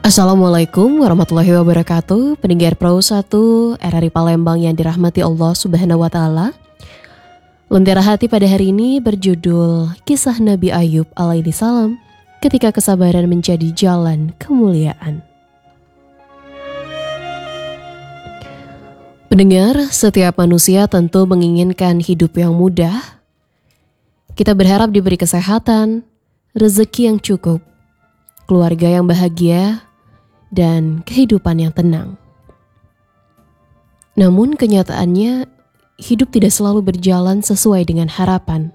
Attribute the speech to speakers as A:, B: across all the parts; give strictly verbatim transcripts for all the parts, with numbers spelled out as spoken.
A: Assalamualaikum warahmatullahi wabarakatuh. Pendengar Pro satu R R I Palembang yang dirahmati Allah Subhanahu wa taala. Lentera hati pada hari ini berjudul Kisah Nabi Ayub alaihi salam ketika kesabaran menjadi jalan kemuliaan. Pendengar, setiap manusia tentu menginginkan hidup yang mudah. Kita berharap diberi kesehatan, rezeki yang cukup, keluarga yang bahagia, dan kehidupan yang tenang. Namun kenyataannya, hidup tidak selalu berjalan sesuai dengan harapan.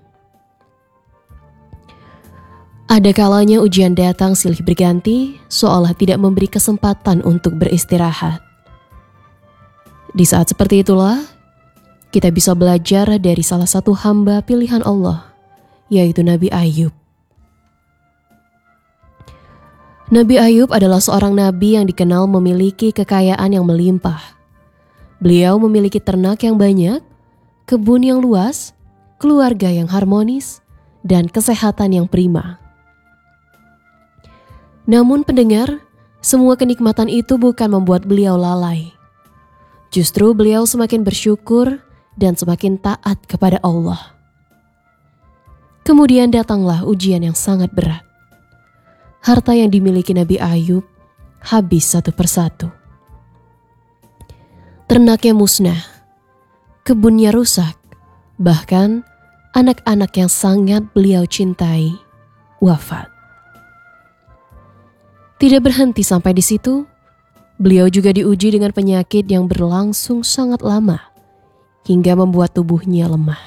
A: Ada kalanya ujian datang silih berganti, seolah tidak memberi kesempatan untuk beristirahat. Di saat seperti itulah, kita bisa belajar dari salah satu hamba pilihan Allah, yaitu Nabi Ayub. Nabi Ayub adalah seorang nabi yang dikenal memiliki kekayaan yang melimpah. Beliau memiliki ternak yang banyak, kebun yang luas, keluarga yang harmonis, dan kesehatan yang prima. Namun pendengar, semua kenikmatan itu bukan membuat beliau lalai. Justru beliau semakin bersyukur dan semakin taat kepada Allah. Kemudian datanglah ujian yang sangat berat. Harta yang dimiliki Nabi Ayub habis satu persatu. Ternaknya musnah, kebunnya rusak, bahkan anak-anak yang sangat beliau cintai wafat. Tidak berhenti sampai di situ, beliau juga diuji dengan penyakit yang berlangsung sangat lama hingga membuat tubuhnya lemah.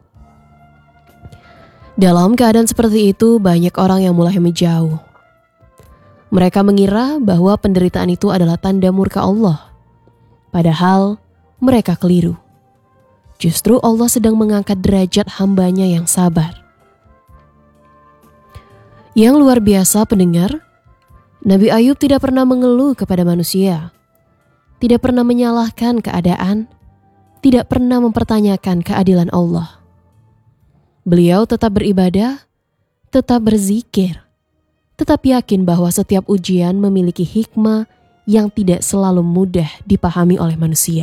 A: Dalam keadaan seperti itu, banyak orang yang mulai menjauh. Mereka mengira bahwa penderitaan itu adalah tanda murka Allah. Padahal mereka keliru. Justru Allah sedang mengangkat derajat hambanya yang sabar. Yang luar biasa pendengar, Nabi Ayub tidak pernah mengeluh kepada manusia. Tidak pernah menyalahkan keadaan. Tidak pernah mempertanyakan keadilan Allah. Beliau tetap beribadah, tetap berzikir, tetap yakin bahwa setiap ujian memiliki hikmah yang tidak selalu mudah dipahami oleh manusia.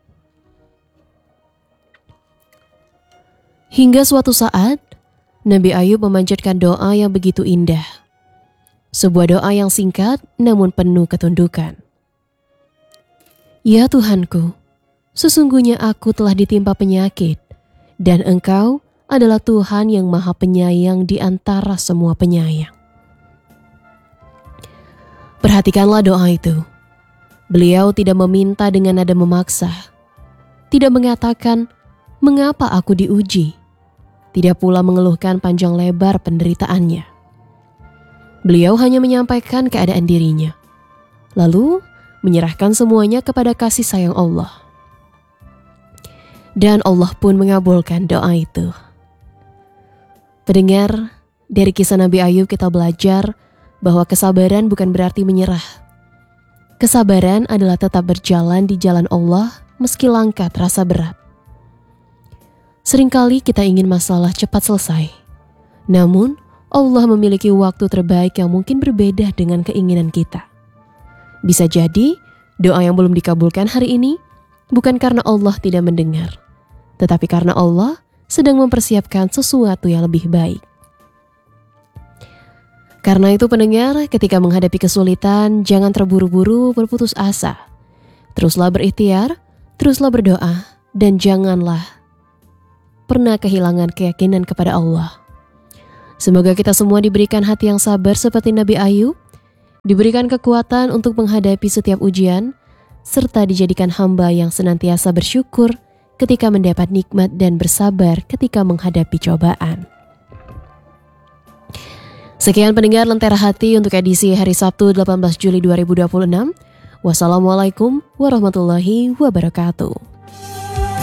A: Hingga suatu saat, Nabi Ayub memanjatkan doa yang begitu indah. Sebuah doa yang singkat namun penuh ketundukan. Ya Tuhanku, sesungguhnya aku telah ditimpa penyakit, dan Engkau adalah Tuhan yang Maha Penyayang di antara semua penyayang. Perhatikanlah doa itu. Beliau tidak meminta dengan nada memaksa. Tidak mengatakan, mengapa aku diuji? Tidak pula mengeluhkan panjang lebar penderitaannya. Beliau hanya menyampaikan keadaan dirinya. Lalu menyerahkan semuanya kepada kasih sayang Allah. Dan Allah pun mengabulkan doa itu. Pendengar, dari kisah Nabi Ayub kita belajar bahwa kesabaran bukan berarti menyerah. Kesabaran adalah tetap berjalan di jalan Allah meski langkah terasa berat. Seringkali kita ingin masalah cepat selesai. Namun, Allah memiliki waktu terbaik yang mungkin berbeda dengan keinginan kita. Bisa jadi, doa yang belum dikabulkan hari ini bukan karena Allah tidak mendengar, tetapi karena Allah sedang mempersiapkan sesuatu yang lebih baik. Karena itu pendengar, ketika menghadapi kesulitan, jangan terburu-buru berputus asa. Teruslah berikhtiar, teruslah berdoa, dan janganlah pernah kehilangan keyakinan kepada Allah. Semoga kita semua diberikan hati yang sabar seperti Nabi Ayub, diberikan kekuatan untuk menghadapi setiap ujian, serta dijadikan hamba yang senantiasa bersyukur ketika mendapat nikmat dan bersabar ketika menghadapi cobaan. Sekian pendengar Lentera Hati untuk edisi hari Sabtu delapan belas Juli dua ribu dua puluh enam. Wassalamualaikum warahmatullahi wabarakatuh.